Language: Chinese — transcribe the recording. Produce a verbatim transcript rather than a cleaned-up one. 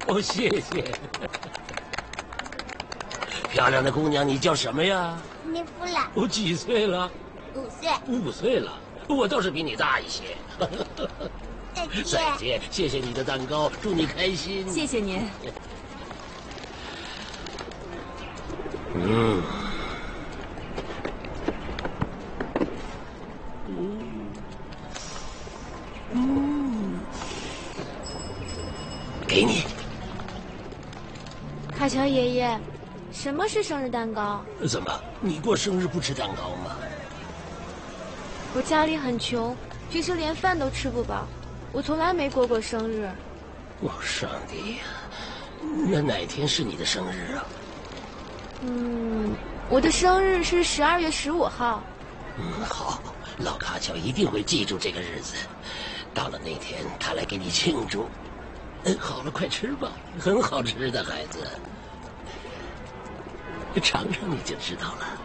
哦，谢谢。漂亮的姑娘，你叫什么呀？ 尼夫拉。 我几岁了？ 五岁。 五岁了，我倒是比你大一些。 再见。 再见，谢谢你的蛋糕，祝你开心。 谢谢您。 嗯。嗯。给你。 卡乔爷爷，什么是生日蛋糕？ 怎么，你过生日不吃蛋糕吗？ 我家里很穷，平时连饭都吃不饱，我从来没过过生日。 哦，上帝呀！那哪天是你的生日啊？ 嗯，我的生日是十二月十五号。 嗯，好，老卡乔一定会记住这个日子。到了那天，他来给你庆祝。嗯，好了，快吃吧，很好吃的，孩子。尝尝你就知道了。